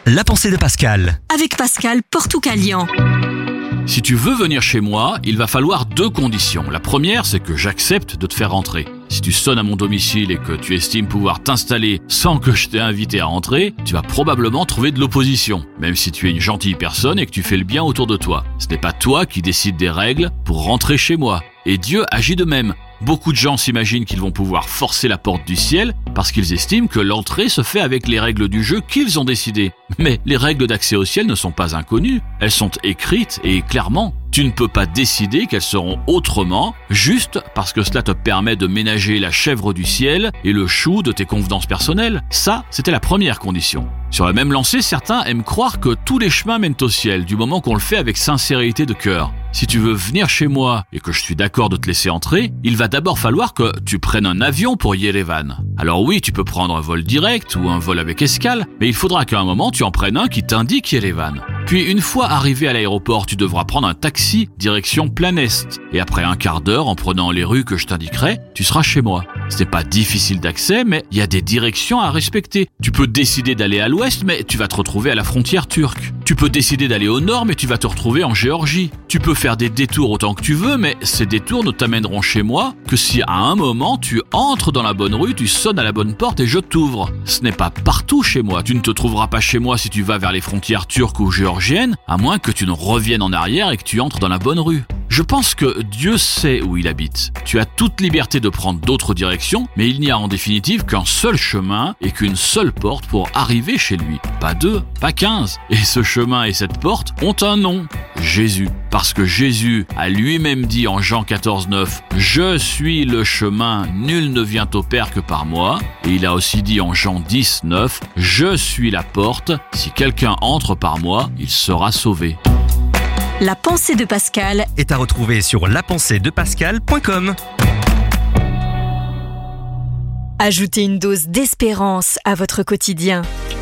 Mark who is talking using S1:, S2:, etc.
S1: La pensée de Pascal.
S2: Avec Pascal Portucalian.
S3: Si tu veux venir chez moi, il va falloir 2 conditions. La première, c'est que j'accepte de te faire rentrer. Si tu sonnes à mon domicile et que tu estimes pouvoir t'installer sans que je t'ai invité à rentrer, tu vas probablement trouver de l'opposition, même si tu es une gentille personne et que tu fais le bien autour de toi. Ce n'est pas toi qui décides des règles pour rentrer chez moi. Et Dieu agit de même. Beaucoup de gens s'imaginent qu'ils vont pouvoir forcer la porte du ciel parce qu'ils estiment que l'entrée se fait avec les règles du jeu qu'ils ont décidées. Mais les règles d'accès au ciel ne sont pas inconnues, elles sont écrites et clairement. Tu ne peux pas décider qu'elles seront autrement, juste parce que cela te permet de ménager la chèvre du ciel et le chou de tes convenances personnelles. Ça, c'était la première condition. Sur la même lancée, certains aiment croire que tous les chemins mènent au ciel, du moment qu'on le fait avec sincérité de cœur. Si tu veux venir chez moi et que je suis d'accord de te laisser entrer, il va d'abord falloir que tu prennes un avion pour Yerevan. Alors oui, tu peux prendre un vol direct ou un vol avec escale, mais il faudra qu'à un moment tu en prennes un qui t'indique Yerevan. Puis une fois arrivé à l'aéroport, tu devras prendre un taxi direction plein Est. Et après un quart d'heure, en prenant les rues que je t'indiquerai, tu seras chez moi. Ce n'est pas difficile d'accès, mais il y a des directions à respecter. Tu peux décider d'aller à l'ouest, mais tu vas te retrouver à la frontière turque. Tu peux décider d'aller au nord, mais tu vas te retrouver en Géorgie. Tu peux faire des détours autant que tu veux, mais ces détours ne t'amèneront chez moi que si à un moment tu entres dans la bonne rue, tu sonnes à la bonne porte et je t'ouvre. Ce n'est pas partout chez moi. Tu ne te trouveras pas chez moi si tu vas vers les frontières turques ou géorgiennes, à moins que tu ne reviennes en arrière et que tu entres dans la bonne rue. Je pense que Dieu sait où il habite. Tu as toute liberté de prendre d'autres directions, mais il n'y a en définitive qu'un seul chemin et qu'une seule porte pour arriver chez lui. Pas 2, pas 15. Et ce chemin et cette porte ont un nom. Jésus. Parce que Jésus a lui-même dit en Jean 14,9 « Je suis le chemin, nul ne vient au Père que par moi ». Et il a aussi dit en Jean 10,9 « Je suis la porte, si quelqu'un entre par moi, il sera sauvé ».
S2: La pensée de Pascal
S1: Est à retrouver sur lapenseedepascal.com.
S2: Ajoutez une dose d'espérance à votre quotidien.